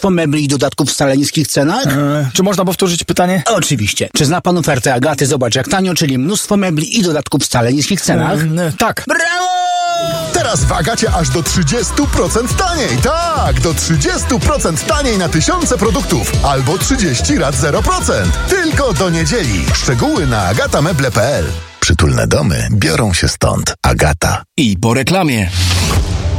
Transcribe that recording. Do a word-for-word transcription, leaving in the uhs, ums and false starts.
mnóstwo mebli i dodatków w wcale niskich cenach? Eee, czy można powtórzyć pytanie? Oczywiście. Czy zna pan ofertę Agaty Zobacz jak tanio, czyli mnóstwo mebli i dodatków w wcale niskich cenach? Eee, tak. Brawo! Teraz w Agacie aż do trzydzieści procent taniej. Tak, do trzydzieści procent taniej na tysiące produktów. Albo trzydzieści rat zero procent. Tylko do niedzieli. Szczegóły na agata meble kropka p l. Przytulne domy biorą się stąd. Agata. I po reklamie.